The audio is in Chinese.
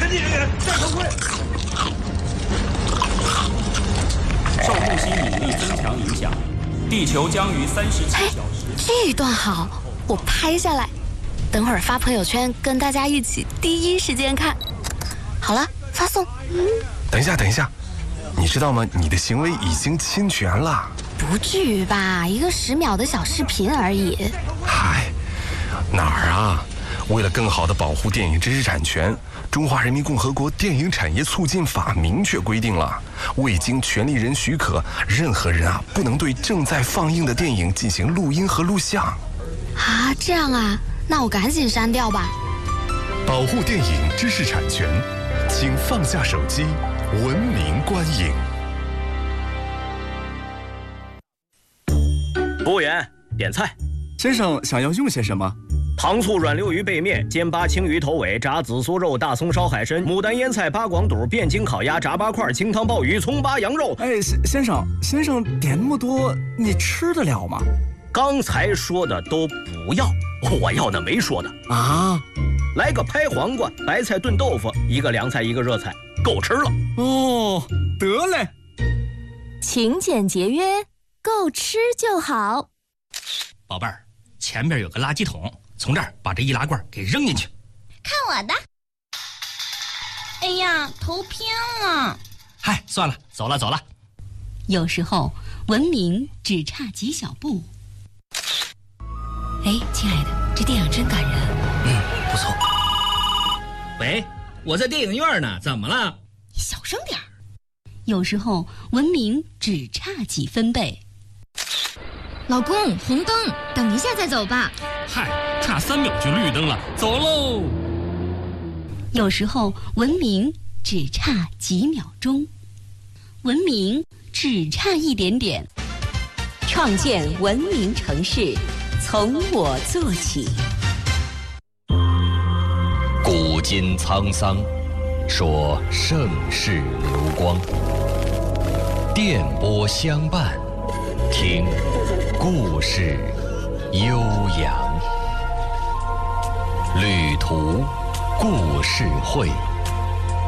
紧人，戴头盔。 受木星引力增强影响，地球将于37小时。 这段好，我拍下来，等会儿发朋友圈，跟大家一起第一时间看。好了，发送。 等一下，你知道吗？你的行为已经侵权了。 不至于吧？一个10秒的小视频而已。 嗨，哪儿啊？为了更好地保护电影知识产权，中华人民共和国电影产业促进法明确规定了，未经权利人许可，任何人不能对正在放映的电影进行录音和录像。 啊，这样啊？那我赶紧删掉吧。 保护电影知识产权，请放下手机，文明观影。 服务员，点菜。 先生想要用些什么？ 糖醋软溜鱼背面、煎八青鱼头尾、炸紫苏肉、大葱烧海参、牡丹腌菜、八广肚、汴京烤鸭、炸八块、清汤鲍鱼、葱八羊肉。 哎，先生点那么多，你吃得了吗？ 刚才说的都不要，我要的没说的啊。 来个拍黄瓜、白菜炖豆腐，一个凉菜一个热菜，够吃了。 哦，得嘞。 勤俭节约，够吃就好。 宝贝儿，前面有个垃圾桶。从这儿把这易拉罐给扔进去。 看我的！哎呀，头偏了。 嗨，算了，走了。 有时候文明只差几小步。哎，亲爱的，这电影真感人。 不错。喂，我在电影院呢，怎么了？ 你小声点儿。 有时候文明只差几分贝。 老公，红灯，等一下再走吧。 嗨，差3秒就绿灯了，走喽。 有时候文明只差几秒钟，文明只差一点点。创建文明城市，从我做起。 古今沧桑，说盛世流光。电波相伴，听故事悠扬。旅途故事会。